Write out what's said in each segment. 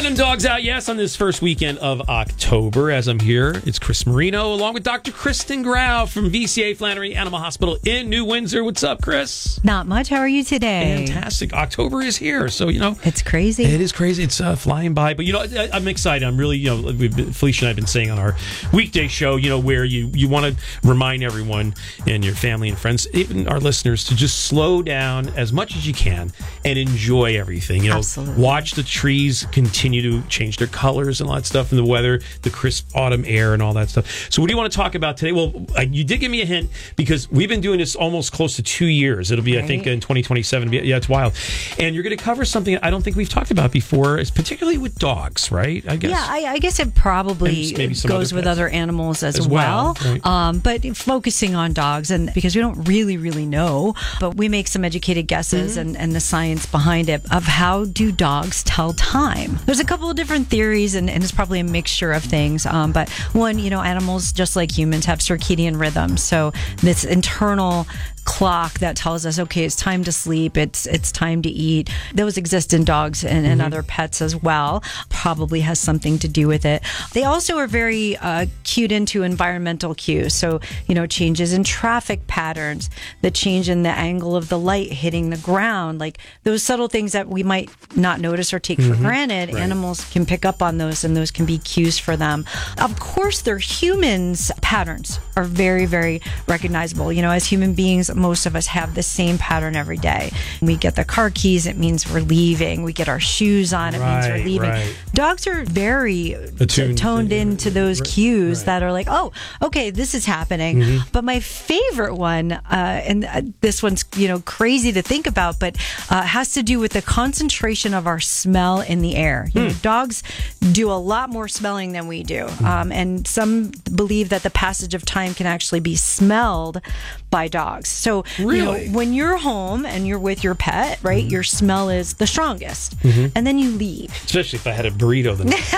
Letting them dogs out, yes, on this first weekend of October. As I'm here, it's Chris Marino, along with Dr. Kristen Grau from VCA Flannery Animal Hospital in New Windsor. What's up, Chris? Not much. How are you today? Fantastic. October is here, so, it's crazy. It is crazy. It's flying by. But, I'm excited. I'm really, Felicia and I have been saying on our weekday show, where you want to remind everyone and your family and friends, even our listeners, to just slow down as much as you can and enjoy everything. Absolutely. Watch the trees continue to change their colors and all that stuff, and the weather, the crisp autumn air and all that stuff. So what do you want to talk about today? Well, you did give me a hint, because we've been doing this almost close to 2 years. It'll be, right, I think, in 2027. Yeah, it's wild. And you're going to cover something I don't think we've talked about before, is particularly with dogs, right? I guess. Yeah, I guess it probably goes with other animals as well. Right. But focusing on dogs, and because we don't really know, but we make some educated guesses and the science behind it of how do dogs tell time. There's a couple of different theories, and it's probably a mixture of things. But one, animals, just like humans, have circadian rhythms. So this internal clock that tells us, okay, it's time to sleep, it's time to eat. Those exist in dogs and other pets as well. Probably has something to do with it. They also are very cued into environmental cues. So, changes in traffic patterns, the change in the angle of the light hitting the ground, like those subtle things that we might not notice or take for granted. Right. Animals can pick up on those, and those can be cues for them. Of course, their humans' patterns are very, very recognizable. As human beings, most of us have the same pattern every day. We get the car keys, it means we're leaving. We get our shoes on, it means we're leaving. Right. Dogs are very toned into those cues that are like, oh, okay, this is happening. But my favorite one, and this one's crazy to think about, but has to do with the concentration of our smell in the air. Dogs do a lot more smelling than we do, and some believe that the passage of time can actually be smelled by dogs. So, really? When you're home and you're with your pet, right, your smell is the strongest, and then you leave. Especially if I had a burrito,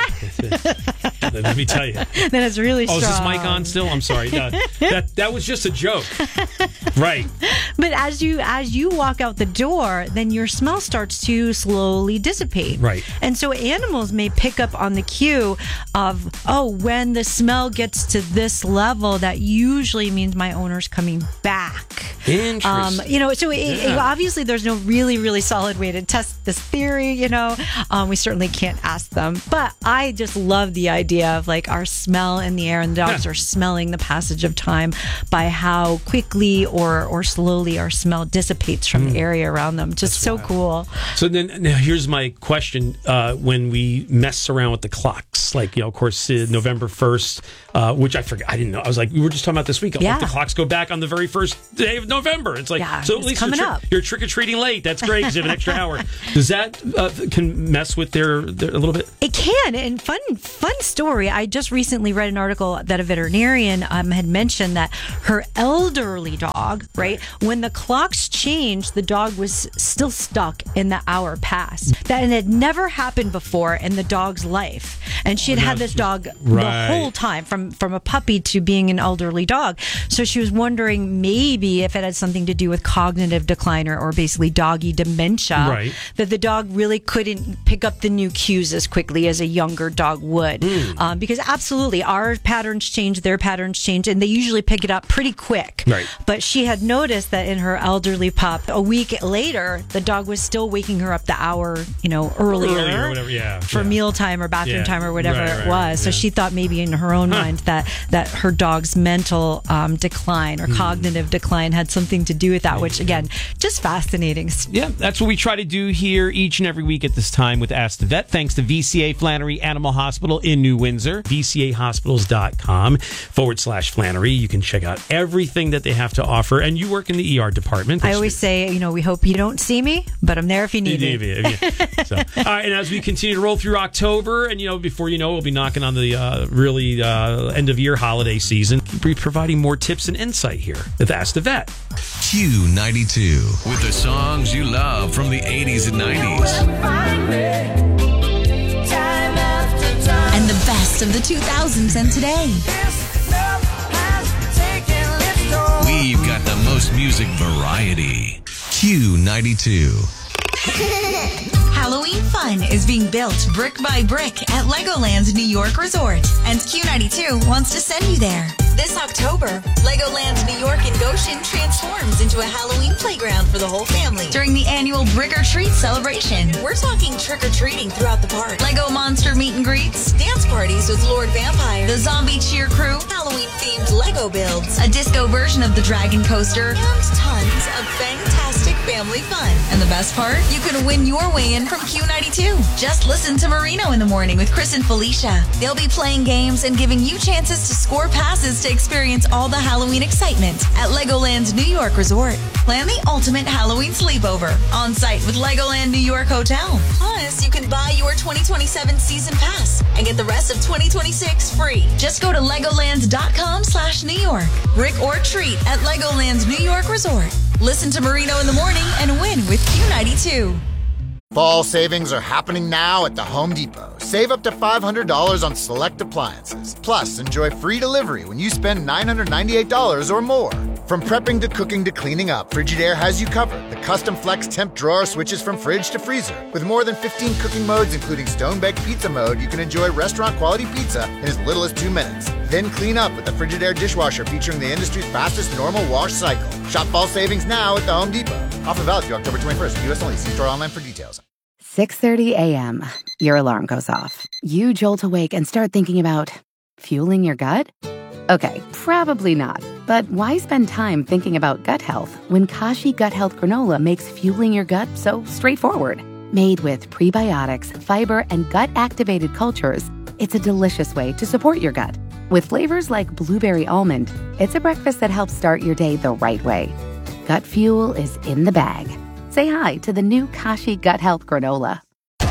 then let me tell you. Then it's really strong. Oh, is this mic on still? I'm sorry. That was just a joke. Right. But as you walk out the door, then your smell starts to slowly dissipate. Right. And so animals may pick up on the cue of, when the smell gets to this level, that usually means my owner's coming back. Interesting. Obviously there's no really solid way to test this theory, we certainly can't ask them, but I just love the idea of like our smell in the air, and the dogs are smelling the passage of time by how quickly or slowly our smell dissipates from the area around them. Just so cool. So then now here's my question. When we mess around with the clocks, like, of course, November 1st, which I forgot, I didn't know. I was like, we were just talking about this week. Like, the clocks go back on the very first day of November. It's like, so at least you're trick-or-treating late. That's great because you have an extra hour. Does that can mess with their a little bit? It can. And fun story. I just recently read an article that a veterinarian had mentioned that her elderly dog, right, when the clocks changed, the dog was still stuck in the hour pass. That it had never happened before in the dog's life. And she had had this dog the whole time, from a puppy to being an elderly dog. So she was wondering maybe if it had something to do with cognitive decline or basically doggy dementia, that the dog really couldn't pick up the new cues as quickly as a younger dog would. Because absolutely, our patterns change, their patterns change, and they usually pick it up pretty quick. Right. But she had noticed that in her elderly pup, a week later, the dog was still waking her up the hour, earlier or whatever, for mealtime or bathroom time or whatever it was. So she thought maybe in her own mind that her dog's mental decline or cognitive decline had something to do with that, which again, just fascinating. Yeah, that's what we try to do here each and every week at this time with Ask the Vet, thanks to VCA Flannery Animal Hospital in New Windsor, vcahospitals.com/Flannery. You can check out everything that they have to offer, and you work in the ER department. I always say, we hope you don't see me, but I'm there if you need me. So, all right, and as we continue to roll through October, and before you know, we'll be knocking on the end of year holiday season. We'll be providing more tips and insight here with Ask the Vet. Q92 with the songs you love from the 80s and 90s. And the best of the 2000s and today. We've got the most music variety. Q92. Halloween fun is being built brick by brick at Legoland's New York Resort, and Q92 wants to send you there. This October, Legoland New York in Goshen transforms into a Halloween playground for the whole family during the annual Brick or Treat celebration. We're talking trick-or-treating throughout the park, Lego Monster meet and greets, dance parties with Lord Vampire, the Zombie Cheer Crew, Halloween-themed Lego builds, a disco version of the Dragon Coaster, and tons of fantastic family fun. And the best part? You can win your way in from Q92. Just listen to Marino in the Morning with Chris and Felicia. They'll be playing games and giving you chances to score passes to experience all the Halloween excitement at Legoland's New York Resort. Plan the ultimate Halloween sleepover on site with Legoland New York Hotel. Plus, you can buy your 2027 season pass and get the rest of 2026 free. Just go to Legoland.com/New York. Brick or treat at Legoland's New York Resort. Listen to Marino in the Morning and win with Q92. Fall savings are happening now at the Home Depot. Save up to $500 on select appliances. Plus, enjoy free delivery when you spend $998 or more. From prepping to cooking to cleaning up, Frigidaire has you covered. The custom flex temp drawer switches from fridge to freezer. With more than 15 cooking modes, including stone-baked pizza mode, you can enjoy restaurant-quality pizza in as little as 2 minutes. Then clean up with the Frigidaire dishwasher featuring the industry's fastest normal wash cycle. Shop fall savings now at the Home Depot. Offer valid through October 21st. U.S. only. See store online for details. 6:30 a.m. Your alarm goes off. You jolt awake and start thinking about fueling your gut? Okay, probably not. But why spend time thinking about gut health when Kashi Gut Health Granola makes fueling your gut so straightforward? Made with prebiotics, fiber, and gut-activated cultures, it's a delicious way to support your gut. With flavors like blueberry almond, it's a breakfast that helps start your day the right way. Gut fuel is in the bag. Say hi to the new Kashi Gut Health Granola.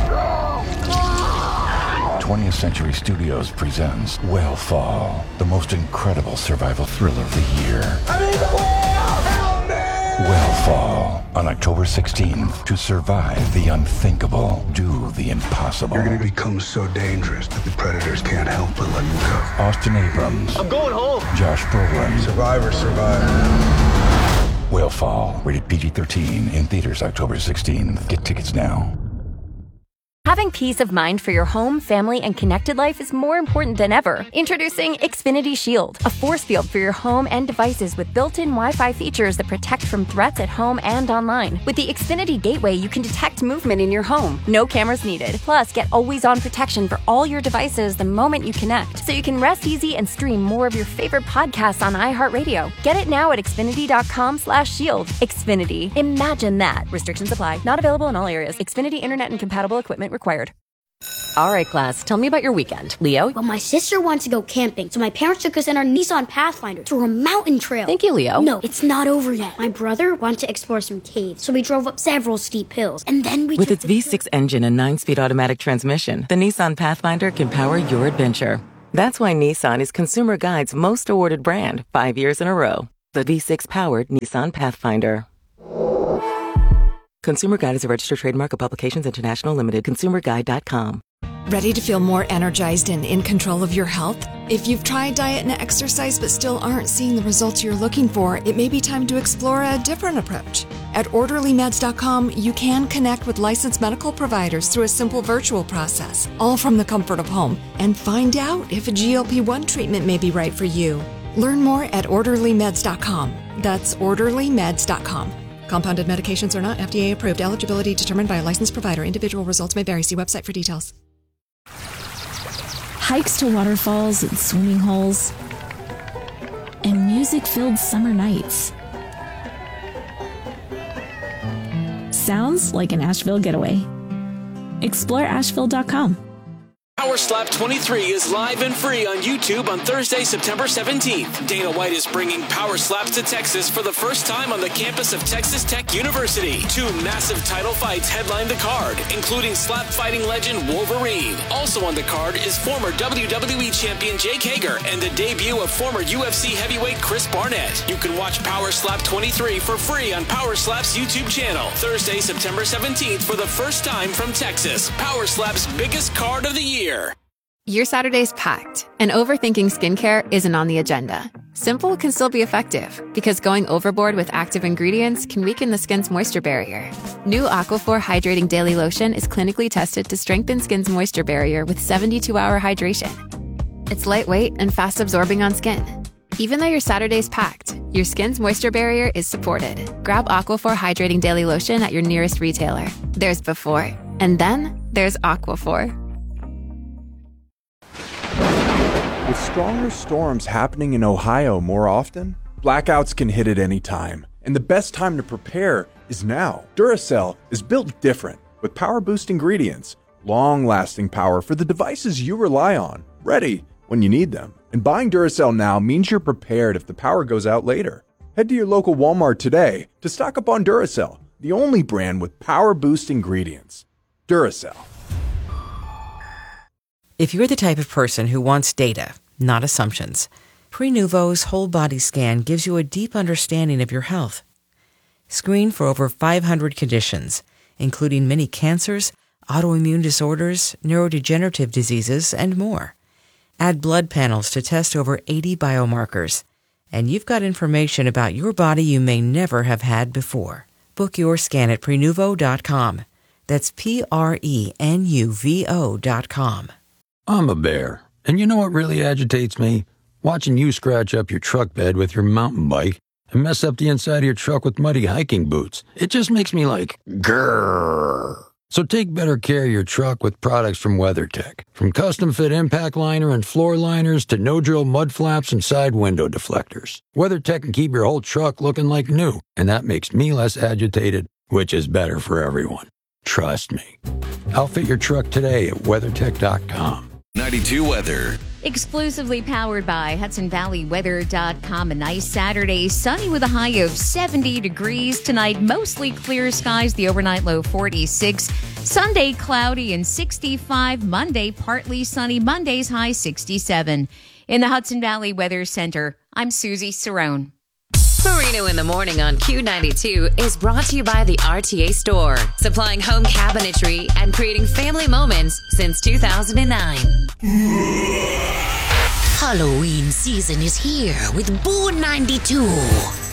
20th Century Studios presents Whale the most incredible survival thriller of the year. I need the whale! Help me! Whale on October 16th. To survive the unthinkable, do the impossible. You're going to become so dangerous that the predators can't help but let you go. Austin Abrams. I'm going home. Josh Brolin. Survivor. Whale, rated PG-13, in theaters October 16th. Get tickets now. Having peace of mind for your home, family, and connected life is more important than ever. Introducing Xfinity Shield, a force field for your home and devices with built-in Wi-Fi features that protect from threats at home and online. With the Xfinity Gateway, you can detect movement in your home. No cameras needed. Plus, get always-on protection for all your devices the moment you connect, so you can rest easy and stream more of your favorite podcasts on iHeartRadio. Get it now at Xfinity.com/shield. Xfinity. Imagine that. Restrictions apply. Not available in all areas. Xfinity Internet and compatible equipment required. All right, class, tell me about your weekend. Leo? Well, my sister wants to go camping, so my parents took us in our Nissan Pathfinder through a mountain trail. Thank you, Leo. No, it's not over yet. My brother wanted to explore some caves, so we drove up several steep hills, and then we With its V6 engine and 9-speed automatic transmission, the Nissan Pathfinder can power your adventure. That's why Nissan is Consumer Guide's most awarded brand 5 years in a row. The V6-powered Nissan Pathfinder. Consumer Guide is a registered trademark of Publications International Limited. ConsumerGuide.com. Ready to feel more energized and in control of your health? If you've tried diet and exercise but still aren't seeing the results you're looking for, it may be time to explore a different approach. At OrderlyMeds.com, you can connect with licensed medical providers through a simple virtual process, all from the comfort of home, and find out if a GLP-1 treatment may be right for you. Learn more at OrderlyMeds.com. That's OrderlyMeds.com. Compounded medications are not FDA approved. Eligibility determined by a licensed provider. Individual results may vary. See website for details. Hikes to waterfalls and swimming holes, and music-filled summer nights. Sounds like an Asheville getaway. Explore Asheville.com. Power Slap 23 is live and free on YouTube on Thursday, September 17th. Dana White is bringing Power Slaps to Texas for the first time on the campus of Texas Tech University. 2 massive title fights headline the card, including slap fighting legend Wolverine. Also on the card is former WWE champion Jake Hager and the debut of former UFC heavyweight Chris Barnett. You can watch Power Slap 23 for free on Power Slap's YouTube channel. Thursday, September 17th for the first time from Texas. Power Slap's biggest card of the year. Your Saturday's packed, and overthinking skincare isn't on the agenda. Simple can still be effective because going overboard with active ingredients can weaken the skin's moisture barrier. New Aquaphor Hydrating Daily Lotion is clinically tested to strengthen skin's moisture barrier with 72-hour hydration. It's lightweight and fast absorbing on skin. Even though your Saturday's packed, your skin's moisture barrier is supported. Grab Aquaphor Hydrating Daily Lotion at your nearest retailer. There's before, and then there's Aquaphor. With stronger storms happening in Ohio more often, blackouts can hit at any time, and the best time to prepare is now. Duracell is built different, with power-boost ingredients, long-lasting power for the devices you rely on, ready when you need them. And buying Duracell now means you're prepared if the power goes out later. Head to your local Walmart today to stock up on Duracell, the only brand with power-boost ingredients. Duracell. If you're the type of person who wants data, not assumptions, Prenuvo's whole body scan gives you a deep understanding of your health. Screen for over 500 conditions, including many cancers, autoimmune disorders, neurodegenerative diseases, and more. Add blood panels to test over 80 biomarkers, and you've got information about your body you may never have had before. Book your scan at Prenuvo.com. That's Prenuvo.com. I'm a bear, and you know what really agitates me? Watching you scratch up your truck bed with your mountain bike and mess up the inside of your truck with muddy hiking boots. It just makes me like, grrr. So take better care of your truck with products from WeatherTech. From custom-fit impact liner and floor liners to no-drill mud flaps and side window deflectors. WeatherTech can keep your whole truck looking like new, and that makes me less agitated, which is better for everyone. Trust me. Outfit your truck today at WeatherTech.com. 92 weather. Exclusively powered by HudsonValleyWeather.com. A nice Saturday, sunny with a high of 70 degrees. Tonight, mostly clear skies, the overnight low 46. Sunday, cloudy and 65. Monday, partly sunny. Monday's high 67. In the Hudson Valley Weather Center, I'm Susie Cerrone. Marino in the Morning on Q92 is brought to you by the RTA Store, supplying home cabinetry and creating family moments since 2009. Halloween season is here with Boo 92.